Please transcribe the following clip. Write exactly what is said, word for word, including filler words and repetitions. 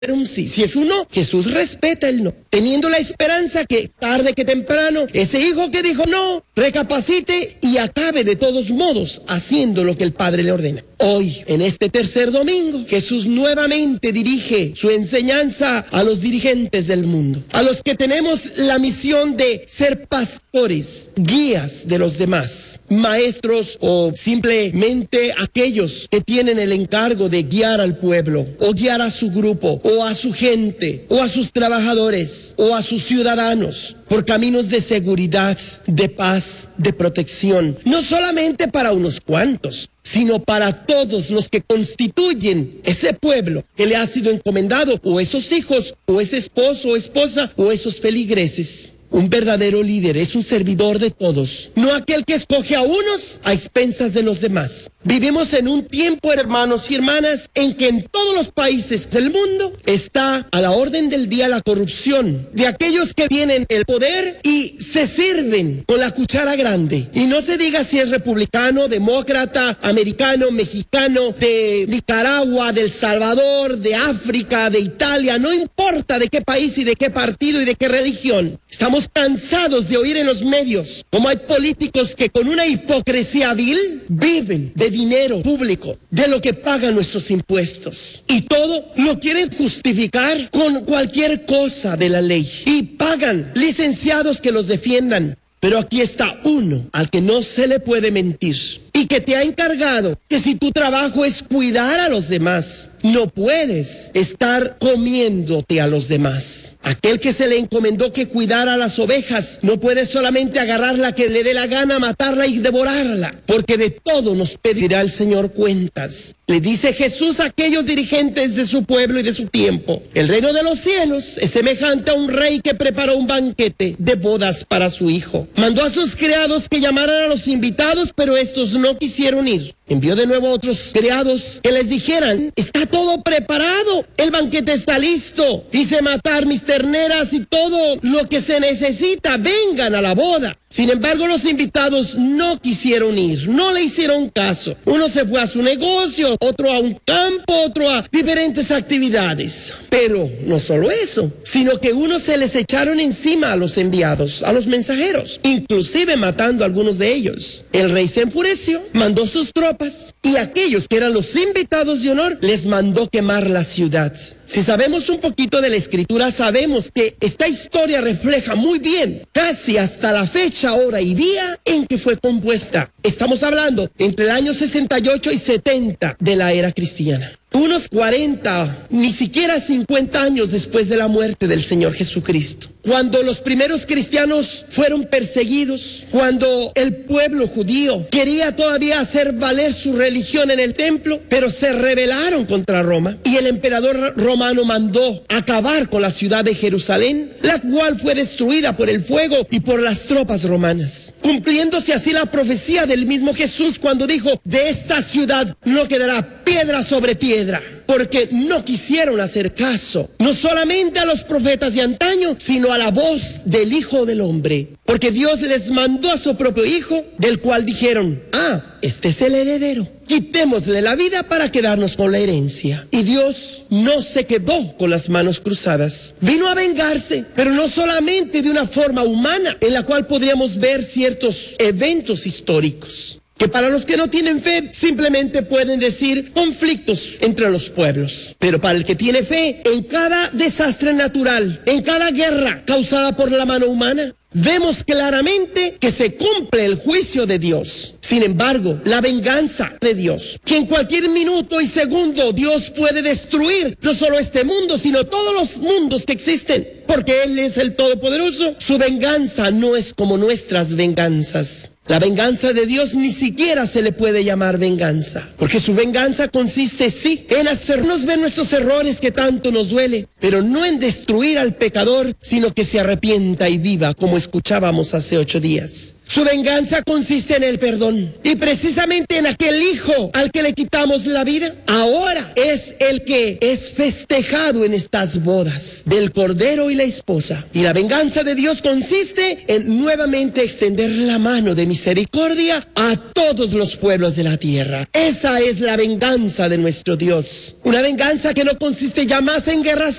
un sí. Si es un no, Jesús respeta el no, teniendo la esperanza que tarde que temprano ese hijo que dijo no, recapacite y acabe de todos modos haciendo lo que el Padre le ordena. Hoy, en este tercer domingo, Jesús nuevamente dirige su enseñanza a los dirigentes del mundo, a los que tenemos la misión de ser pastores, guías de los demás, maestros o simplemente aquellos que tienen el encargo de guiar al pueblo o guiar a su grupo o a su gente o a sus trabajadores o a sus ciudadanos por caminos de seguridad, de paz, de protección, no solamente para unos cuantos, sino para todos los que constituyen ese pueblo que le ha sido encomendado, o esos hijos, o ese esposo o esposa, o esos feligreses. Un verdadero líder es un servidor de todos, no aquel que escoge a unos a expensas de los demás. Vivimos en un tiempo, hermanos y hermanas, en que en todos los países del mundo está a la orden del día la corrupción de aquellos que tienen el poder y se sirven con la cuchara grande. Y no se diga si es republicano, demócrata, americano, mexicano, de Nicaragua, de El Salvador, de África, de Italia, no importa de qué país y de qué partido y de qué religión. Estamos cansados de oír en los medios cómo hay políticos que con una hipocresía vil viven de dinero público, de lo que pagan nuestros impuestos. Y todo lo quieren justificar con cualquier cosa de la ley. Y pagan licenciados que los defiendan. Pero aquí está uno al que no se le puede mentir y que te ha encargado que si tu trabajo es cuidar a los demás, no puedes estar comiéndote a los demás. Aquel que se le encomendó que cuidara a las ovejas no puede solamente agarrar la que le dé la gana, matarla y devorarla, porque de todo nos pedirá el Señor cuentas. Le dice Jesús a aquellos dirigentes de su pueblo y de su tiempo: el reino de los cielos es semejante a un rey que preparó un banquete de bodas para su hijo. Mandó a sus criados que llamaran a los invitados, pero estos no quisieron ir. Envió de nuevo a otros criados que les dijeran: está todo preparado, el banquete está listo, hice matar mis terneras y todo lo que se necesita, vengan a la boda. Sin embargo, los invitados no quisieron ir, no le hicieron caso. Uno se fue a su negocio, otro a un campo, otro a diferentes actividades. Pero no solo eso, sino que unos se les echaron encima a los enviados, a los mensajeros, inclusive matando a algunos de ellos. El rey se enfureció, mandó sus tropas y aquellos que eran los invitados de honor les mandó quemar la ciudad. Si sabemos un poquito de la escritura, sabemos que esta historia refleja muy bien, casi hasta la fecha, hora y día en que fue compuesta. Estamos hablando entre el año sesenta y ocho y setenta de la era cristiana. Unos cuarenta, ni siquiera cincuenta años después de la muerte del Señor Jesucristo. Cuando los primeros cristianos fueron perseguidos, cuando el pueblo judío quería todavía hacer valer su religión en el templo, pero se rebelaron contra Roma y el emperador romano mandó acabar con la ciudad de Jerusalén, la cual fue destruida por el fuego y por las tropas romanas, cumpliéndose así la profecía del mismo Jesús cuando dijo: de esta ciudad no quedará piedra sobre piedra, porque no quisieron hacer caso, no solamente a los profetas de antaño, sino a la voz del Hijo del Hombre, porque Dios les mandó a su propio Hijo, del cual dijeron: ah, este es el heredero, quitémosle la vida para quedarnos con la herencia. Y Dios no se quedó con las manos cruzadas, vino a vengarse, pero no solamente de una forma humana, en la cual podríamos ver ciertos eventos históricos, que para los que no tienen fe simplemente pueden decir conflictos entre los pueblos. Pero para el que tiene fe, en cada desastre natural, en cada guerra causada por la mano humana, vemos claramente que se cumple el juicio de Dios. Sin embargo, la venganza de Dios, que en cualquier minuto y segundo Dios puede destruir no solo este mundo, sino todos los mundos que existen, porque Él es el Todopoderoso. Su venganza no es como nuestras venganzas. La venganza de Dios ni siquiera se le puede llamar venganza, porque su venganza consiste, sí, en hacernos ver nuestros errores que tanto nos duele, pero no en destruir al pecador, sino que se arrepienta y viva, como escuchábamos hace ocho días. Su venganza consiste en el perdón. Y precisamente en aquel hijo al que le quitamos la vida, ahora es el que es festejado en estas bodas del cordero y la esposa. Y la venganza de Dios consiste en nuevamente extender la mano de misericordia a todos los pueblos de la tierra. Esa es la venganza de nuestro Dios. Una venganza que no consiste ya más en guerras